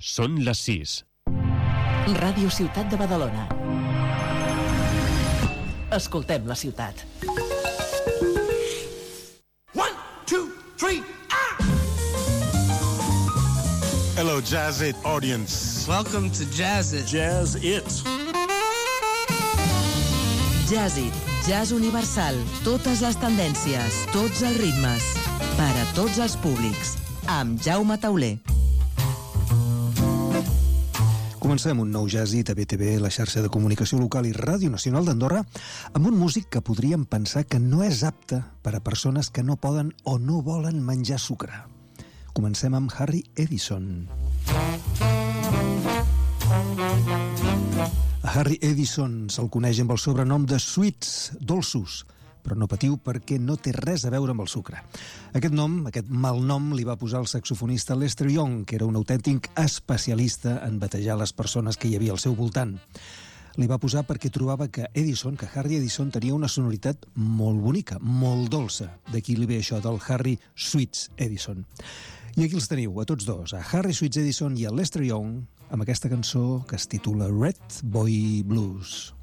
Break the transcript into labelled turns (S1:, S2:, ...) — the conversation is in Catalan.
S1: Són les 6.
S2: Ràdio Ciutat de Badalona. Escoltem la ciutat.
S3: 1, 2, 3,
S4: Hello, Jazz It audience.
S5: Welcome to Jazz It.
S3: Jazz It.
S2: Jazz It, jazz universal, totes les tendències, tots els ritmes, per a tots els públics, amb Jaume Tauler.
S6: Comencem un nou Jazz It a BTV, la xarxa de comunicació local i Ràdio Nacional d'Andorra, amb un músic que podríem pensar que no és apte per a persones que no poden o no volen menjar sucre. Comencem amb Harry Edison. A Harry Edison se'l coneix amb el sobrenom de Sweets, dolços, però no patiu perquè no té res a veure amb el sucre. Aquest malnom, li va posar el saxofonista Lester Young, que era un autèntic especialista en batejar les persones que hi havia al seu voltant. Li va posar perquè trobava que Harry Edison tenia una sonoritat molt bonica, molt dolça. D'aquí li ve això del Harry Sweets Edison. I aquí els teniu, a tots dos, a Harry Sweets Edison i a Lester Young, amb aquesta cançó que es titula Red Boy Blues.